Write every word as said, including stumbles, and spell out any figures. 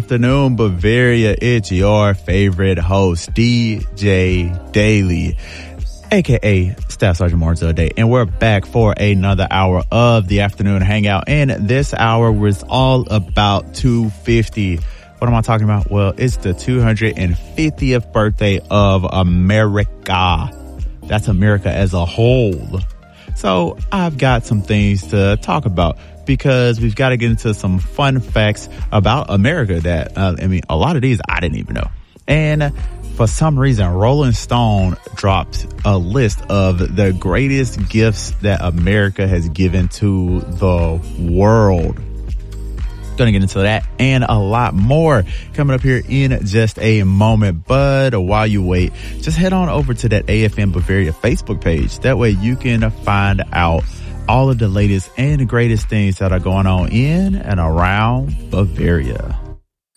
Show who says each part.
Speaker 1: afternoon, Bavaria. It's your favorite host, D J Daily, aka Staff Sergeant Marzel Day, and we're back for another hour of the afternoon hangout. And this hour was all about two fifty. What am I talking about? Well, it's the two hundred fiftieth birthday of America. That's America as a whole. So I've got some things to talk about because we've got to get into some fun facts about America that, uh, I mean, a lot of these I didn't even know. And for some reason, Rolling Stone dropped a list of the greatest gifts that America has given to the world. Gonna get into that and a lot more coming up here in just a moment. But while you wait, just head on over to that A F M Bavaria Facebook page. That way you can find out all of the latest and the greatest things that are going on in and around Bavaria.